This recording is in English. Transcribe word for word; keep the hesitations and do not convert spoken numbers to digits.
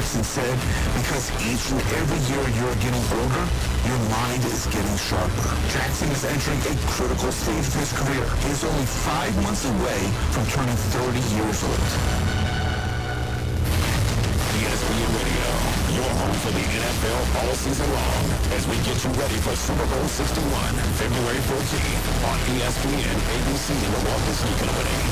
Jackson said, because each and every year you're getting older, your mind is getting sharper. Jackson is entering a critical stage of his career. He is only five months away from turning thirty years old. E S P N Radio, your home for the N F L all season long, as we get you ready for Super Bowl sixty-one, February fourteenth, on E S P N, A B C, and the Walt Disney Company.